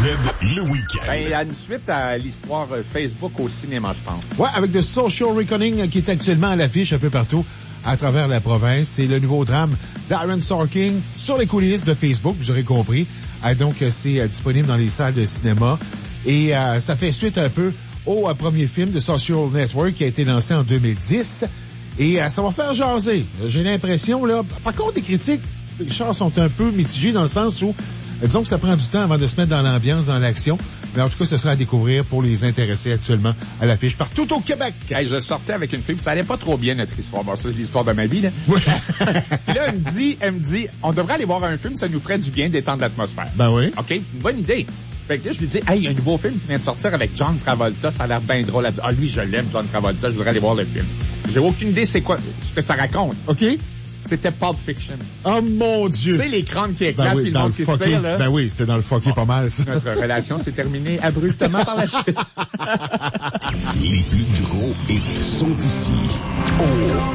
le week-end. Ben, il y a une suite à l'histoire Facebook au cinéma, je pense. Ouais, avec The Social Reckoning qui est actuellement à l'affiche un peu partout à travers la province. C'est le nouveau drame d'Aaron Sorkin sur les coulisses de Facebook, vous aurez compris. Donc, c'est disponible dans les salles de cinéma. Et ça fait suite un peu au premier film de Social Network qui a été lancé en 2010. Et ça va faire jaser. J'ai l'impression, là... Par contre, les critiques, Richard, sont un peu mitigées dans le sens où, disons que ça prend du temps avant de se mettre dans l'ambiance, dans l'action. Mais en tout cas, ce sera à découvrir pour les intéressés actuellement à l'affiche partout au Québec. Hey, je sortais avec une fille, ça allait pas trop bien, notre histoire. Bon, ça, c'est l'histoire de ma vie, là. Oui. Puis là, elle me dit, on devrait aller voir un film, ça nous ferait du bien d'étendre l'atmosphère. Ben oui. OK, c'est une bonne idée. Fait que là, je lui dis, hey, il y a un nouveau film qui vient de sortir avec John Travolta, ça a l'air bien drôle. Elle dit, ah, lui, je l'aime, John Travolta, je voudrais aller voir le film. J'ai aucune idée c'est quoi, ce que ça raconte. OK. C'était Pulp Fiction. Oh mon Dieu! Tu sais, les crânes qui éclatent, puis le monde qui se tire, là. Ben oui, c'était dans le fucké pas mal, ça. Notre relation s'est terminée abruptement par la suite. Les plus gros hits sont ici.